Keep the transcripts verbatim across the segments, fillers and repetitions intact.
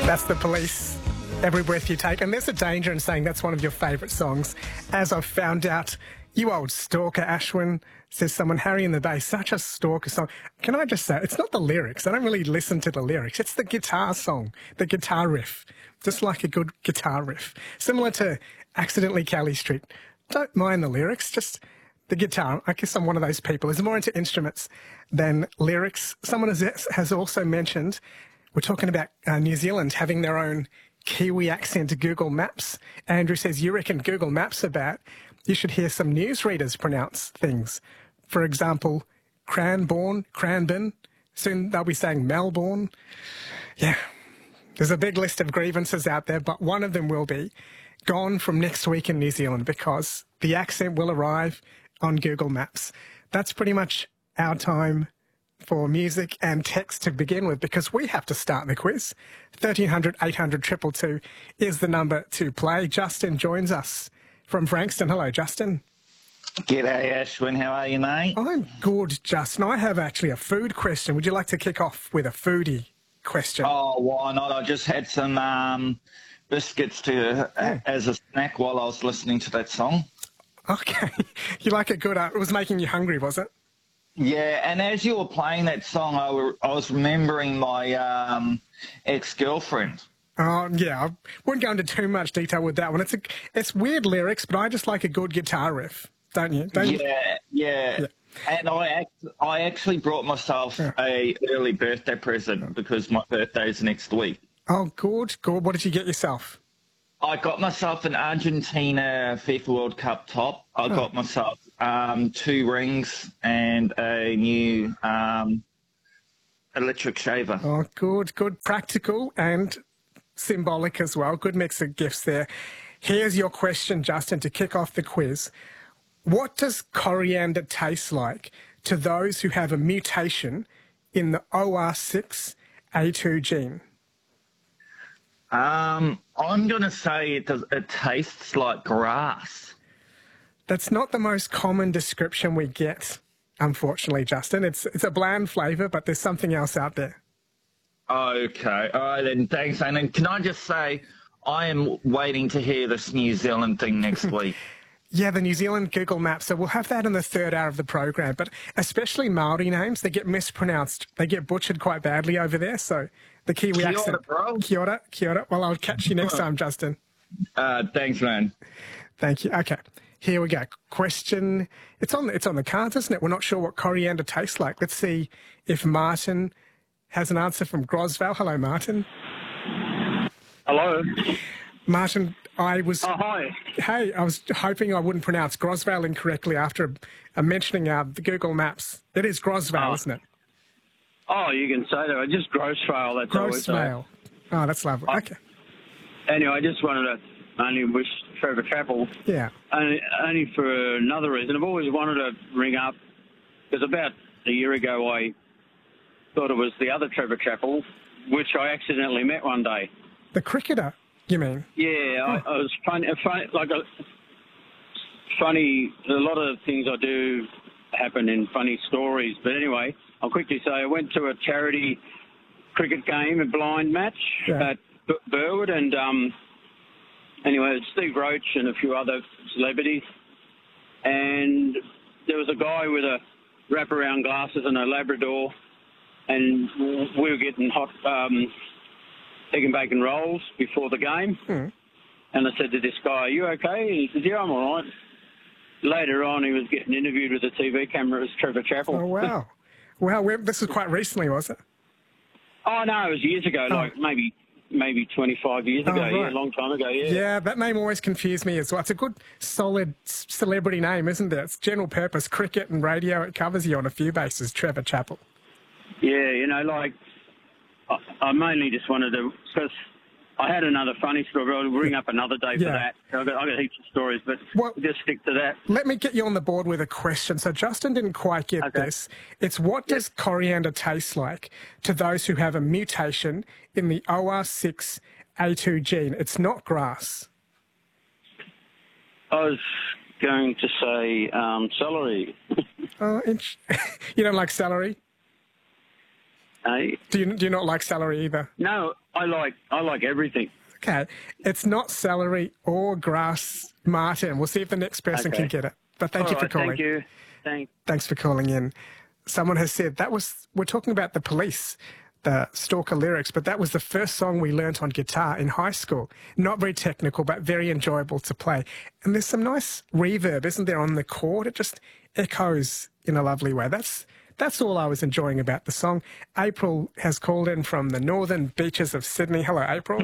That's The Police, Every Breath You Take. And there's a danger in saying that's one of your favourite songs. As I've found out, you old stalker, Ashwin, says someone, Harry in the Bay, such a stalker song. Can I just say, it's not the lyrics. I don't really listen to the lyrics. It's the guitar song, the guitar riff. Just like a good guitar riff. Similar to Accidentally Cali Street. Don't mind the lyrics, just the guitar. I guess I'm one of those people who's more into instruments than lyrics. Someone has, has also mentioned, we're talking about uh, New Zealand having their own Kiwi accent to Google Maps. Andrew says, you reckon Google Maps are bad? You should hear some newsreaders pronounce things. For example, Cranbourne, Cranbourne. Soon they'll be saying Melbourne. Yeah, there's a big list of grievances out there, but one of them will be gone from next week in New Zealand because the accent will arrive on Google Maps. That's pretty much our time for music and text to begin with, because we have to start the quiz. thirteen hundred, eight hundred, two two two is the number to play. Justin joins us from Frankston. Hello, Justin. G'day, Ashwin. How are you, mate? I'm good, Justin. I have actually a food question. Would you like to kick off with a foodie question? Oh, why not? I just had some um, biscuits to uh, as a snack while I was listening to that song. Okay. You like it good. Uh, it was making you hungry, was it? Yeah, and as you were playing that song, I, were, I was remembering my um, ex-girlfriend. Oh, yeah. I wouldn't go into too much detail with that one. It's a, it's weird lyrics, but I just like a good guitar riff, don't you? Don't yeah, you? yeah, yeah. And I act, I actually brought myself yeah. a early birthday present because my birthday's next week. Oh, good, good. What did you get yourself? I got myself an Argentina FIFA World Cup top. I oh. got myself um, two rings and a new um, electric shaver. Oh, good, good. Practical and symbolic as well. Good mix of gifts there. Here's your question, Justin, to kick off the quiz. What does coriander taste like to those who have a mutation in the O R six A two gene? Um, I'm going to say it does. It tastes like grass. That's not the most common description we get, unfortunately, Justin. It's it's a bland flavour, but there's something else out there. Okay. All right, then. Thanks. And then can I just say I am waiting to hear this New Zealand thing next week. Yeah, the New Zealand Google Maps. So we'll have that in the third hour of the program. But especially Māori names, they get mispronounced. They get butchered quite badly over there. So the Kiwi Kia ora, accent. bro. Kia ora, kia ora. Well, I'll catch you next time, Justin. Uh, thanks, man. Thank you. Okay, here we go. Question. It's on. It's on the cards, isn't it? We're not sure what coriander tastes like. Let's see if Martin has an answer from Grosvale. Hello, Martin. Hello. Martin, I was... Oh, hi. Hey, I was hoping I wouldn't pronounce Grosvale incorrectly after uh, mentioning uh, the Google Maps. It is Grosvale, oh. isn't it? Oh, you can say that. Just Grosvale, that's all we say. Grosvale. Oh, that's lovely. I, okay. Anyway, I just wanted to only wish Trevor Chappell, yeah. only, only for another reason. I've always wanted to ring up, because about a year ago I thought it was the other Trevor Chappell, which I accidentally met one day. The cricketer, you mean? Yeah, oh. I, I was funny, funny like a, funny. A lot of things I do happen in funny stories. But anyway, I'll quickly say I went to a charity cricket game, a blind match yeah. at B- Burwood, and um, anyway, it was Steve Roach and a few other celebrities, and there was a guy with a wraparound glasses and a Labrador, and we were getting hot. Um, egg and bacon rolls before the game. Mm. And I said to this guy, are you okay? And he said, yeah, I'm all right. Later on, he was getting interviewed with a T V camera as Trevor Chappell. Oh, wow. Wow, this was quite recently, was it? Oh, no, it was years ago, oh. like maybe maybe twenty-five years ago, oh, right. yeah, a long time ago, yeah. Yeah, that name always confused me as well. It's a good, solid celebrity name, isn't it? It's general purpose cricket and radio. It covers you on a few bases, Trevor Chappell. Yeah, you know, like, I mainly just wanted to, because I had another funny story. I'll bring up another day for yeah. that. I've got, I've got heaps of stories, but well, we'll just stick to that. Let me get you on the board with a question. So Justin didn't quite get okay. this. It's what does yep. coriander taste like to those who have a mutation in the O R six A two gene? It's not grass. I was going to say um, celery. Oh, you don't like celery? Eh? Do you, do you not like celery either? No, I like I like everything. Okay. It's not celery or grass martin. We'll see if the next person Okay. can get it. But thank All you for right, calling. Thank you. Thanks. Thanks for calling in. Someone has said that was, we're talking about the Police, the Stalker lyrics, but that was the first song we learnt on guitar in high school. Not very technical, but very enjoyable to play. And there's some nice reverb, isn't there, on the chord? It just echoes in a lovely way. That's that's all I was enjoying about the song. April has called in from the northern beaches of Sydney. Hello, April.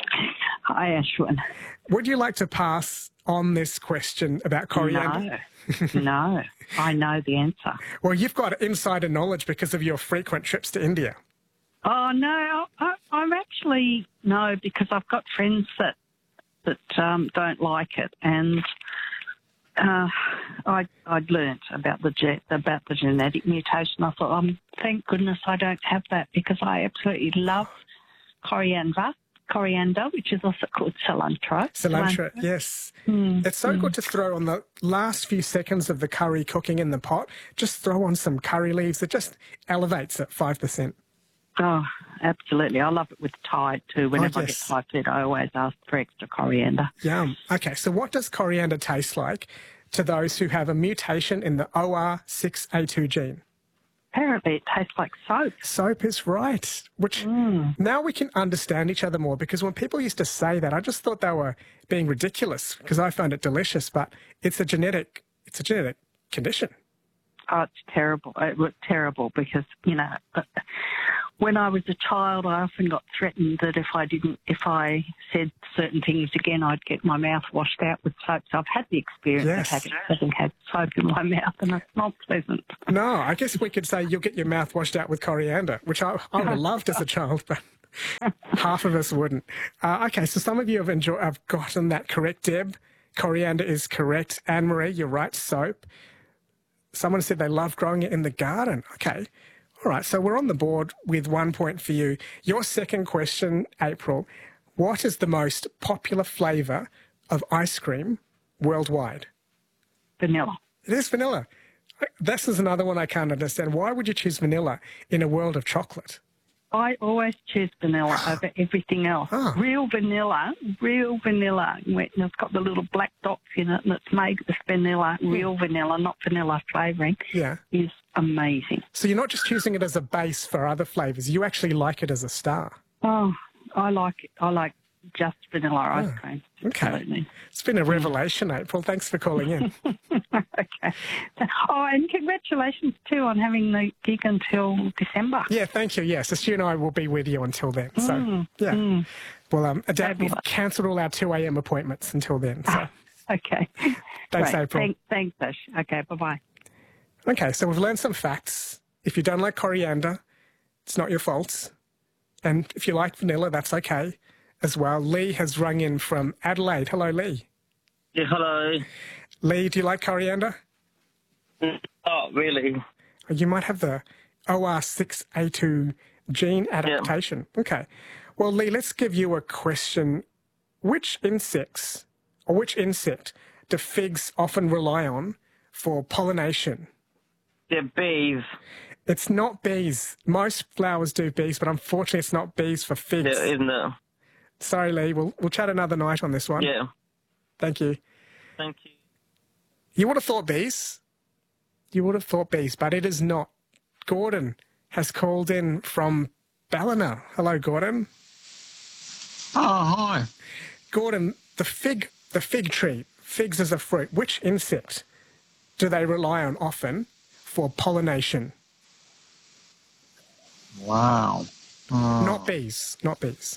Hi, Ashwin. Would you like to pass on this question about coriander? No, no, I know the answer. Well, you've got insider knowledge because of your frequent trips to India. Oh no, I, I'm actually no, because I've got friends that that um, don't like it, and uh, I I'd learnt about the ge- about the genetic mutation. I thought, um, thank goodness I don't have that, because I absolutely love coriander. Coriander, which is also called cilantro. Cilantro, yes. Mm, It's so mm. good to throw on the last few seconds of the curry cooking in the pot. Just throw on some curry leaves. It just elevates at five percent. Oh, absolutely. I love it with Thai too. Whenever yes. I get Thai food, I always ask for extra coriander. Yum. Okay, so what does coriander taste like to those who have a mutation in the O R six A two gene? Apparently, it tastes like soap. Soap is right, which Mm. now we can understand each other more, because when people used to say that, I just thought they were being ridiculous because I found it delicious, but it's a genetic, it's a genetic condition. Oh, it's terrible. It was terrible because, you know, when I was a child, I often got threatened that if I didn't, if I said certain things again, I'd get my mouth washed out with soap. So I've had the experience Yes. of having, having had soap in my mouth, and it's not pleasant. No, I guess we could say you'll get your mouth washed out with coriander, which I, I would have loved as a child, but half of us wouldn't. Uh, okay, so some of you have, enjoy, have gotten that correct, Deb. Coriander is correct. Anne-Marie, you're right, soap. Someone said they love growing it in the garden. Okay. All right, so we're on the board with one point for you. Your second question, April, what is the most popular flavour of ice cream worldwide? Vanilla. It is vanilla. This is another one I can't understand. Why would you choose vanilla in a world of chocolate? I always choose vanilla over everything else. Oh. Real vanilla, real vanilla. And it's got the little black dots in it, and it's made with vanilla, real vanilla, not vanilla flavouring. Yeah. Is amazing. So you're not just choosing it as a base for other flavours. You actually like it as a star. Oh, I like it. I like just vanilla ice Oh, cream. okay. Absolutely. It's been a revelation, April. Thanks for calling in. Okay. Oh, and congratulations too on having the gig until December. Yeah, thank you. Yes, Stu and I will be with you until then. So, Mm, yeah. mm. Well, um, Adapt, we've Fabulous. cancelled all our two a m appointments until then. So, Okay. Thanks, Great. April. Thanks, thanks, Ash. Okay, bye-bye. okay, so we've learned some facts. If you don't like coriander, it's not your fault. And if you like vanilla, that's okay as well. Lee has rung in from Adelaide. Hello, Lee. Yeah, hello. Lee, do you like coriander? Oh, really? You might have the O R six A two gene adaptation. Okay. Well, Lee, let's give you a question. Which insects, or which insect do figs often rely on for pollination? They're bees. It's not bees. Most flowers do bees, but unfortunately it's not bees for figs. They're in the... Sorry, Lee. We'll, we'll chat another night on this one. Yeah. Thank you. Thank you. You would have thought bees. You would have thought bees, but it is not. Gordon has called in from Ballina. Hello, Gordon. Oh, hi. Gordon, the fig, the fig tree, figs as a fruit, which insect do they rely on often for pollination? Wow. Uh, Not bees, not bees.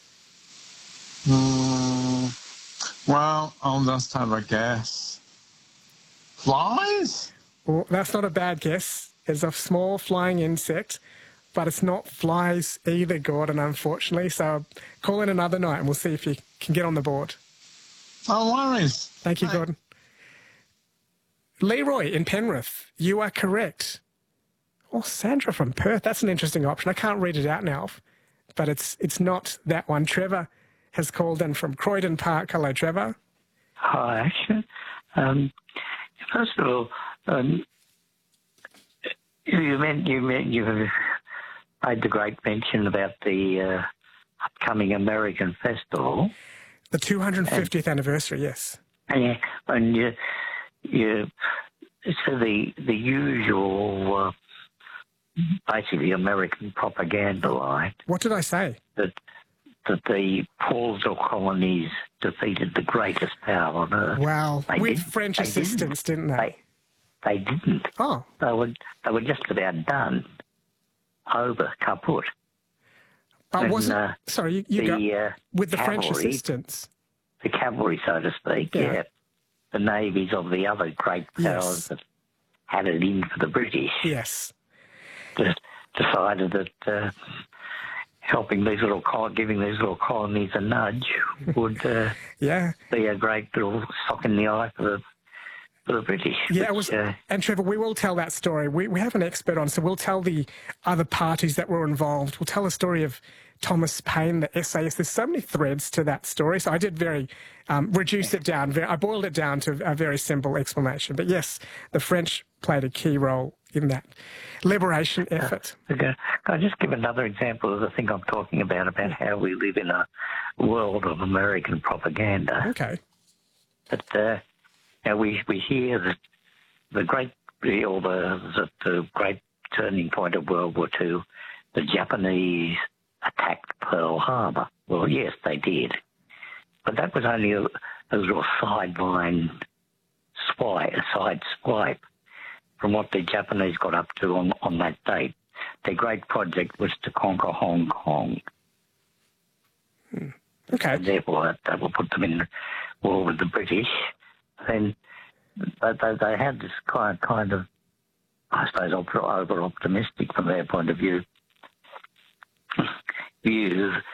mm, well, I'll just have a guess. Flies? Well, that's not a bad guess. It's a small flying insect, but it's not flies either, Gordon, unfortunately. So call in another night and we'll see if you can get on the board. No worries. Thank you, Hey. Gordon. Leroy in Penrith, you are correct. Oh, Sandra from Perth, that's an interesting option. I can't read it out now, but it's it's not that one. Trevor has called in from Croydon Park. Hello, Trevor. Hi, actually. Um, first of all, um, you meant you meant you made the great mention about the uh, upcoming American festival. The two hundred fiftieth and, anniversary, yes. Yeah, and you, you so the the usual, uh, basically American propaganda line. What did I say? That that the Paulsville colonies defeated the greatest power on earth. Well, They with didn't. French They assistance, didn't, didn't. they? They, they didn't. Oh. They were they were just about done. Over, kaput. But And, wasn't... uh, sorry, you, you the, go... uh, with the French cavalry- assistance. The cavalry, so to speak, Yeah. yeah. The navies of the other great powers Yes. that had it in for the British Yes. just decided that uh, helping these little, col- giving these little colonies a nudge would uh, Yeah. be a great little sock in the eye for the, for the British. Yeah, it which, was, uh, and Trevor, we will tell that story. We, we have an expert on, so we'll tell the other parties that were involved. We'll tell the story of Thomas Paine, the essayist. There's so many threads to that story, so I did very, um, reduce it down. Very, I boiled it down to a very simple explanation. But yes, the French played a key role in that liberation effort. Okay. Can I just give another example of the thing I'm talking about, about how we live in a world of American propaganda? Okay. That uh, now we we hear that the great or the, the the great turning point of World War Two, the Japanese attacked Pearl Harbor. Well, yes, they did, but that was only a, a little sideline swipe, a side swipe from what the Japanese got up to on on that date. Their great project was to conquer Hong Kong. Hmm. Okay. And therefore, that, that will put them in war with the British. Then they, they, they had this kind, kind of, I suppose, over optimistic from their point of view, view